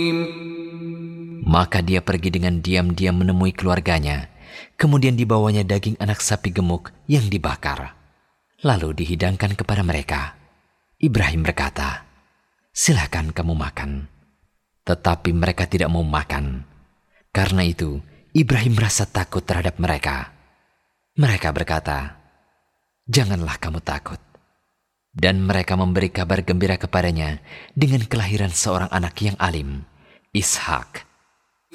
Maka dia pergi dengan diam-diam menemui keluarganya. Kemudian dibawanya daging anak sapi gemuk yang dibakar, lalu dihidangkan kepada mereka. Ibrahim berkata, "Silakan kamu makan." Tetapi mereka tidak mau makan. Karena itu, Ibrahim merasa takut terhadap mereka. Mereka berkata, "Janganlah kamu takut." Dan mereka memberi kabar gembira kepadanya dengan kelahiran seorang anak yang alim, Ishak.